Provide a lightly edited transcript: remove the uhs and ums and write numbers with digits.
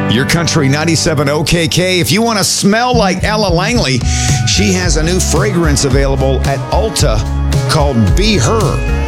Your Country 97 OKK. If you want to smell like Ella Langley, she has a new fragrance available at Ulta called Be Her.